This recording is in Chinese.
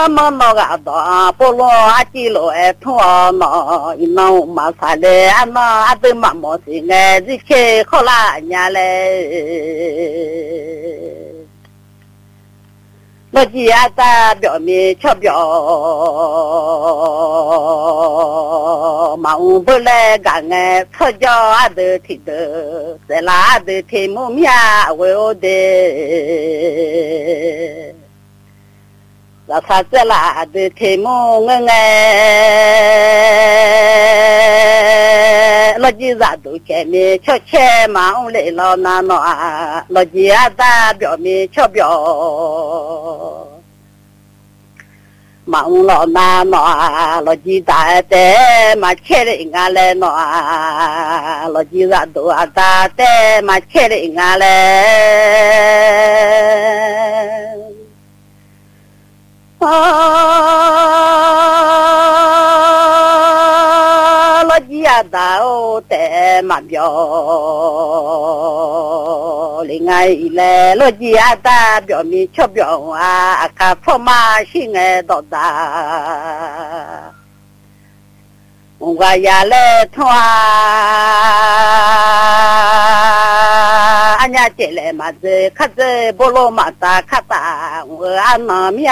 么那个多，不罗阿基罗爱通那，一弄马啥嘞，阿那阿都马毛些哎，这些好啦伢嘞。我记阿在表面瞧表，忙不来干哎，吵架阿都听得，在哪都听不明为我的。那他在哪都听不明哎，我记啥都见面瞧瞧忙来了那那，我记阿在表面瞧表。忙了那那，老几大的嘛吃的俺来那，老几大都啊大的嘛吃的俺来。老几啊大哦的嘛表，另外一来老几啊大表面吃表啊，看破马心爱到大。我也来穿，俺家进来嘛子，看着不落嘛大看大，我俺那面